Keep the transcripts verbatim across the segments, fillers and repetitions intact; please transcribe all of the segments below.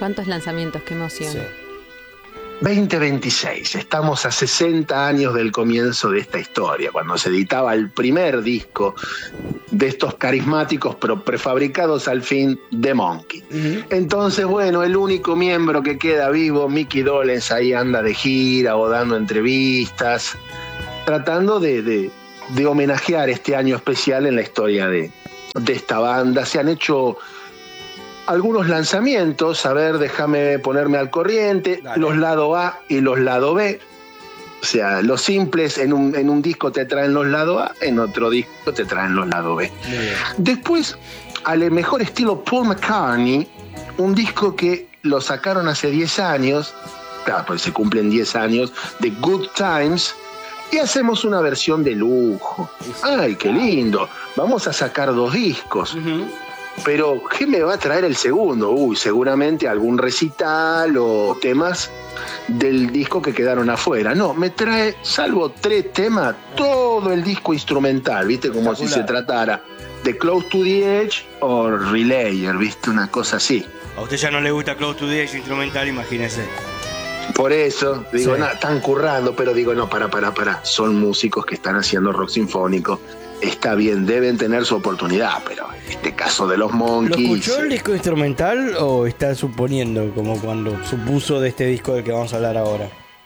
¿Cuántos lanzamientos? ¡Qué emoción! Sí. veinte veintiséis, estamos a sesenta años del comienzo de esta historia, cuando se editaba el primer disco de estos carismáticos pero prefabricados al fin de Monkey. Uh-huh. Entonces, bueno, el único miembro que queda vivo, Mickey Dolenz, ahí anda de gira o dando entrevistas, tratando de, de, de homenajear este año especial en la historia de, de esta banda. Se han hecho algunos lanzamientos, a ver, déjame ponerme al corriente. Dale. Los lado A y los lado B. O sea, los simples en un, en un disco te traen los lado A, en otro disco te traen los lado B. Después, al mejor estilo Paul McCartney, un disco que lo sacaron hace diez años, claro, pues se cumplen diez años, de Good Times, y hacemos una versión de lujo. ¡Ay, qué lindo! Vamos a sacar dos discos. Uh-huh. Pero, ¿qué me va a traer el segundo? Uy, seguramente algún recital o temas del disco que quedaron afuera. No, me trae, salvo tres temas, todo el disco instrumental, ¿viste? Como si se tratara de Close to the Edge o Relayer, ¿viste? Una cosa así. A usted ya no le gusta Close to the Edge instrumental, imagínese. Por eso, digo, sí. no, están currando, pero digo, no, para, para, para. Son músicos que están haciendo rock sinfónico. Está bien, deben tener su oportunidad, pero en este caso de los Monkees... ¿Lo escuchó el disco instrumental o está suponiendo, como cuando supuso de este disco del que vamos a hablar ahora?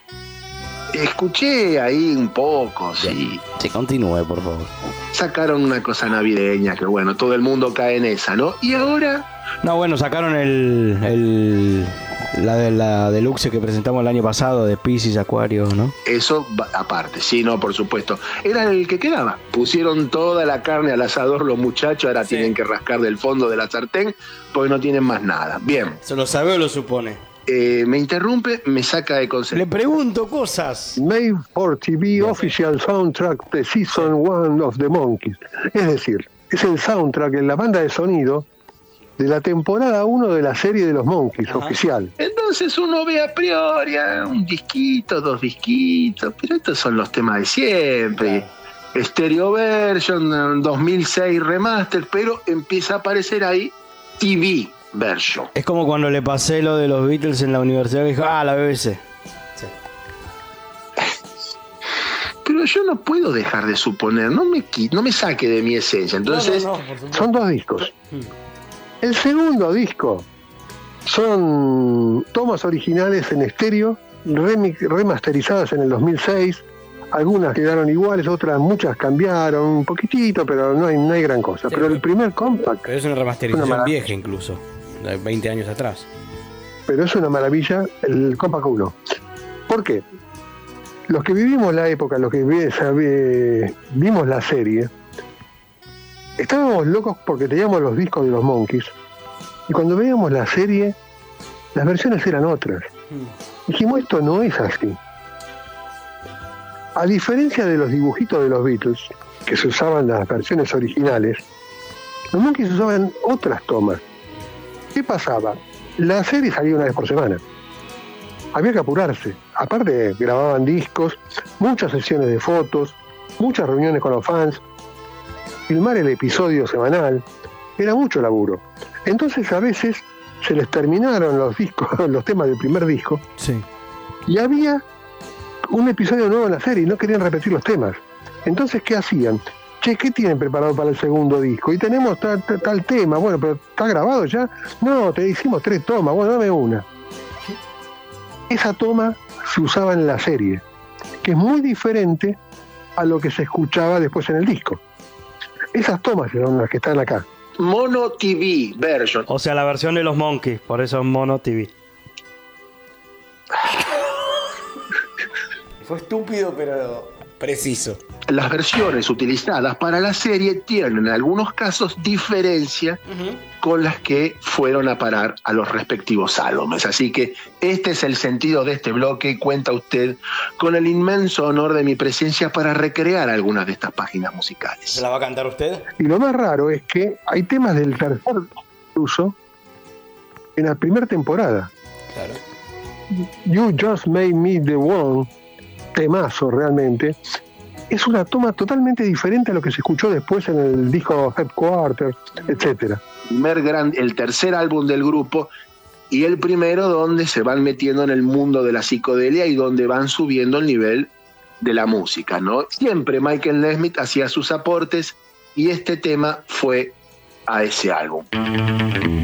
Escuché ahí un poco, sí. Sí, continúe, por favor. Sacaron una cosa navideña, que bueno, todo el mundo cae en esa, ¿no? Y ahora... No, bueno, sacaron el... el... La de la deluxe que presentamos el año pasado de Piscis, Acuario, ¿no? Eso aparte, sí, no, por supuesto. Era el que quedaba. Pusieron toda la carne al asador los muchachos, ahora sí. Tienen que rascar del fondo de la sartén porque no tienen más nada. Bien. ¿Se lo sabe o lo supone? Eh, me interrumpe, me saca de concepto. Le pregunto cosas. Made for T V Official Soundtrack de Season one of the Monkees. Es decir, es el soundtrack en la banda de sonido de la temporada uno de la serie de los Monkees, Ajá. oficial. Entonces uno ve a priori un disquito, dos disquitos, pero estos son los temas de siempre. Claro. Stereo version, dos mil seis remaster, pero empieza a aparecer ahí T V version. Es como cuando le pasé lo de los Beatles en la universidad que dijo, ah, la B B C. Sí. Pero yo no puedo dejar de suponer, no me, no me saque de mi esencia. Entonces, no, no, no, son dos discos. El segundo disco son tomas originales en estéreo, remasterizadas en el dos mil seis. Algunas quedaron iguales, otras muchas cambiaron un poquitito, pero no hay, no hay gran cosa. Sí, pero el primer compact... Pero es una remasterización una vieja incluso, de veinte años atrás. Pero es una maravilla el compact uno. ¿Por qué? Los que vivimos la época, los que vimos la serie... Estábamos locos porque teníamos los discos de los Monkees y cuando veíamos la serie, las versiones eran otras. Mm. Dijimos, esto no es así. A diferencia de los dibujitos de los Beatles, que se usaban en las versiones originales, los Monkees usaban otras tomas. ¿Qué pasaba? La serie salía una vez por semana. Había que apurarse. Aparte, grababan discos, muchas sesiones de fotos, muchas reuniones con los fans. Filmar el episodio semanal era mucho laburo. Entonces a veces se les terminaron los discos, los temas del primer disco, sí. Y había un episodio nuevo en la serie y no querían repetir los temas. Entonces, ¿qué hacían? Che, ¿qué tienen preparado para el segundo disco? Y tenemos tal, tal, tal tema, bueno, pero ¿está grabado ya? No, te hicimos tres tomas, bueno, dame una. Esa toma se usaba en la serie, que es muy diferente a lo que se escuchaba después en el disco. Esas tomas son las que están acá. Mono T V version. O sea, la versión de los Monkees, por eso es Mono T V. Fue estúpido, pero preciso. Las versiones utilizadas para la serie tienen en algunos casos diferencia uh-huh. con las que fueron a parar a los respectivos álbumes. Así que este es el sentido de este bloque y cuenta usted con el inmenso honor de mi presencia para recrear algunas de estas páginas musicales. ¿Se la va a cantar usted? Y lo más raro es que hay temas del tercer uso en la primera temporada. Claro. You Just Made Me The One, temazo realmente. Es una toma totalmente diferente a lo que se escuchó después en el disco Headquarters, etcétera. El, gran, el tercer álbum del grupo y el primero donde se van metiendo en el mundo de la psicodelia y donde van subiendo el nivel de la música, ¿no? Siempre Michael Nesmith hacía sus aportes y este tema fue a ese álbum.